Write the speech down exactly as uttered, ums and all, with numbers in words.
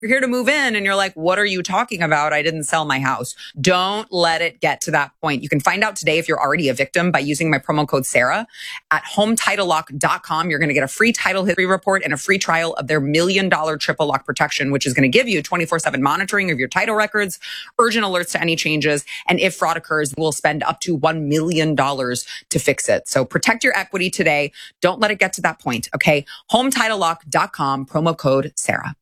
you're here to move in and you're like, what are you talking about? I didn't sell my house. Don't let it get to that point. You can find out today if you're already a victim by using my promo code Sarah at home title lock dot com. You're going to get a free title history report and a free trial of their million dollar triple lock protection, which is going to give you twenty-four seven monitoring of your title records, urgent alerts to any changes. And if fraud occurs, we'll spend up to one million dollars to fix it. So protect your equity today. Don't let it get to that point. Okay. home title lock dot com, promo code Sarah.